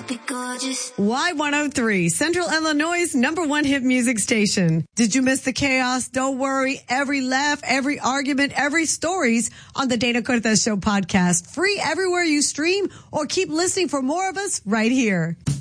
Y103, Central Illinois' #1 hit music station. Did you miss the chaos? Don't worry. Every laugh, every argument, every stories on the Dana Cortez Show podcast. Free everywhere you stream or keep listening for more of us right here.